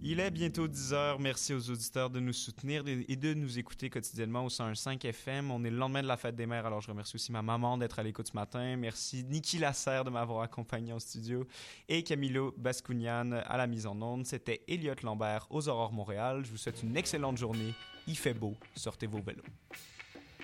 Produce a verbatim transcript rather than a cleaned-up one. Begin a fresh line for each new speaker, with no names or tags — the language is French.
Il est bientôt dix heures. Merci aux auditeurs de nous soutenir et de nous écouter quotidiennement au cent un virgule cinq F M. On est le lendemain de la fête des mères, alors je remercie aussi ma maman d'être à l'écoute ce matin. Merci Niki Lasserre de m'avoir accompagné en studio et Camilo Bascounian à la mise en onde. C'était Elliot Lambert aux Aurores Montréal. Je vous souhaite une excellente journée. Il fait beau. Sortez vos vélos.